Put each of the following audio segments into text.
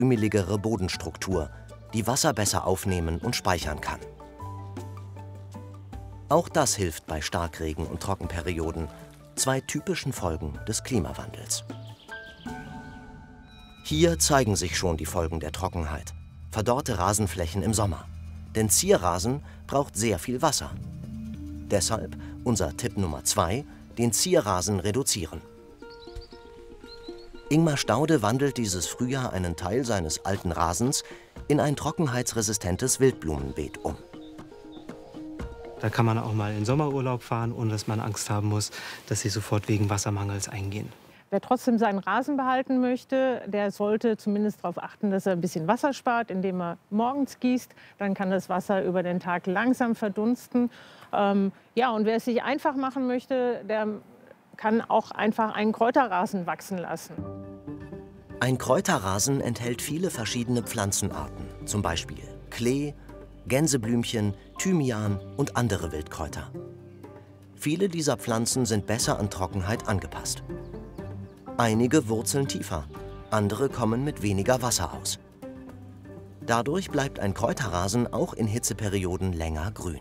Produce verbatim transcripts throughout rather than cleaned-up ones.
luftrauschümeligere Bodenstruktur, die Wasser besser aufnehmen und speichern kann. Auch das hilft bei Starkregen und Trockenperioden, zwei typischen Folgen des Klimawandels. Hier zeigen sich schon die Folgen der Trockenheit. Verdorrte Rasenflächen im Sommer. Denn Zierrasen braucht sehr viel Wasser. Deshalb unser Tipp Nummer zwei, den Zierrasen reduzieren. Ingmar Staude wandelt dieses Frühjahr einen Teil seines alten Rasens in ein trockenheitsresistentes Wildblumenbeet um. Da kann man auch mal in Sommerurlaub fahren, ohne dass man Angst haben muss, dass sie sofort wegen Wassermangels eingehen. Wer trotzdem seinen Rasen behalten möchte, der sollte zumindest darauf achten, dass er ein bisschen Wasser spart, indem er morgens gießt. Dann kann das Wasser über den Tag langsam verdunsten. Ähm, ja, und wer es sich einfach machen möchte, der kann auch einfach einen Kräuterrasen wachsen lassen. Ein Kräuterrasen enthält viele verschiedene Pflanzenarten, zum Beispiel Klee, Gänseblümchen, Thymian und andere Wildkräuter. Viele dieser Pflanzen sind besser an Trockenheit angepasst. Einige wurzeln tiefer, andere kommen mit weniger Wasser aus. Dadurch bleibt ein Kräuterrasen auch in Hitzeperioden länger grün.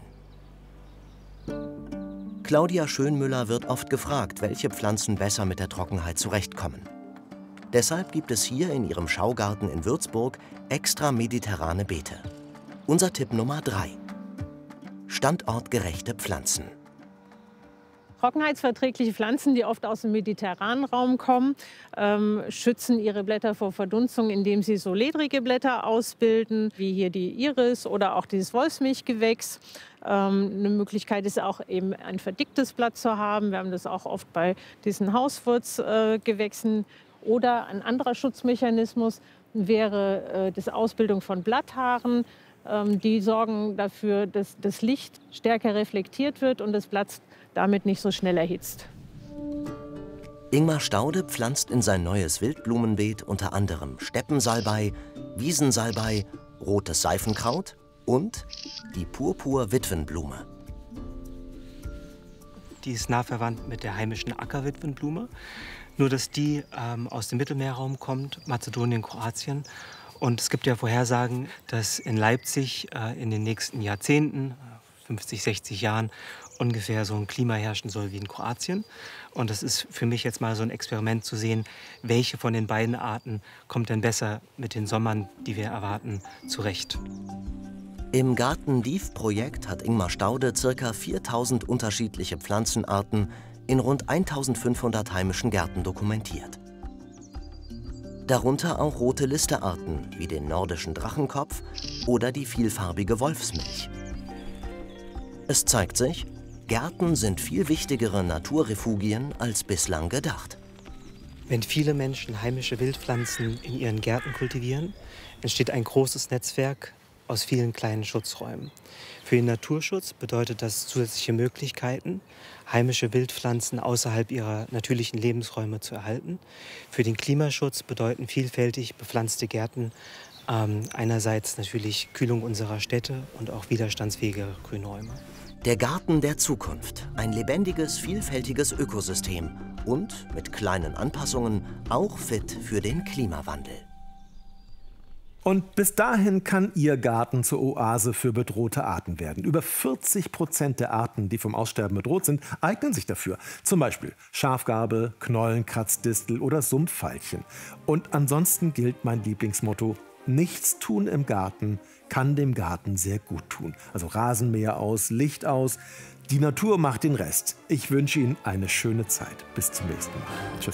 Claudia Schönmüller wird oft gefragt, welche Pflanzen besser mit der Trockenheit zurechtkommen. Deshalb gibt es hier in ihrem Schaugarten in Würzburg extra mediterrane Beete. Unser Tipp Nummer drei. Standortgerechte Pflanzen. Trockenheitsverträgliche Pflanzen, die oft aus dem mediterranen Raum kommen, ähm, schützen ihre Blätter vor Verdunstung, indem sie so ledrige Blätter ausbilden, wie hier die Iris oder auch dieses Wolfsmilchgewächs. Ähm, eine Möglichkeit ist auch eben ein verdicktes Blatt zu haben. Wir haben das auch oft bei diesen Hauswurzgewächsen. Oder ein anderer Schutzmechanismus wäre äh, die Ausbildung von Blatthaaren. Ähm, die sorgen dafür, dass das Licht stärker reflektiert wird und das Blatt damit nicht so schnell erhitzt. Ingmar Staude pflanzt in sein neues Wildblumenbeet unter anderem Steppensalbei, Wiesensalbei, rotes Seifenkraut und die Purpur-Witwenblume. Die ist nah verwandt mit der heimischen Ackerwitwenblume, nur dass die ähm, aus dem Mittelmeerraum kommt, Mazedonien, Kroatien. Und es gibt ja Vorhersagen, dass in Leipzig äh, in den nächsten Jahrzehnten, fünfzig, sechzig Jahren, ungefähr so ein Klima herrschen soll wie in Kroatien. Und das ist für mich jetzt mal so ein Experiment zu sehen, welche von den beiden Arten kommt denn besser mit den Sommern, die wir erwarten, zurecht. Im Garten-Dief-Projekt hat Ingmar Staude ca. viertausend unterschiedliche Pflanzenarten in rund eintausendfünfhundert heimischen Gärten dokumentiert. Darunter auch rote Listearten wie den nordischen Drachenkopf oder die vielfarbige Wolfsmilch. Es zeigt sich, Gärten sind viel wichtigere Naturrefugien als bislang gedacht. Wenn viele Menschen heimische Wildpflanzen in ihren Gärten kultivieren, entsteht ein großes Netzwerk aus vielen kleinen Schutzräumen. Für den Naturschutz bedeutet das zusätzliche Möglichkeiten, heimische Wildpflanzen außerhalb ihrer natürlichen Lebensräume zu erhalten. Für den Klimaschutz bedeuten vielfältig bepflanzte Gärten ähm, einerseits natürlich Kühlung unserer Städte und auch widerstandsfähigere Grünräume. Der Garten der Zukunft, ein lebendiges, vielfältiges Ökosystem und mit kleinen Anpassungen auch fit für den Klimawandel. Und bis dahin kann Ihr Garten zur Oase für bedrohte Arten werden. Über vierzig Prozent der Arten, die vom Aussterben bedroht sind, eignen sich dafür. Zum Beispiel Schafgarbe, Knollenkratzdistel oder Sumpfveilchen. Und ansonsten gilt mein Lieblingsmotto: Nichts tun im Garten kann dem Garten sehr gut tun. Also Rasenmäher aus, Licht aus. Die Natur macht den Rest. Ich wünsche Ihnen eine schöne Zeit. Bis zum nächsten Mal. Tschüss.